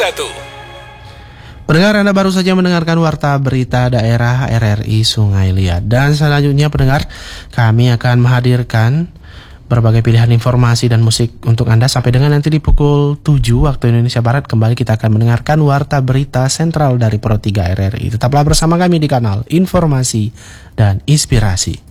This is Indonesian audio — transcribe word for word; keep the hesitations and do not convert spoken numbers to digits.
satu. Pendengar, Anda baru saja mendengarkan Warta Berita Daerah R R I Sungai Liat. Dan selanjutnya pendengar, kami akan menghadirkan berbagai pilihan informasi dan musik untuk Anda sampai dengan nanti di pukul tujuh waktu Indonesia Barat. Kembali kita akan mendengarkan Warta Berita Sentral dari Pro tiga R R I. Tetaplah bersama kami di kanal Informasi dan Inspirasi.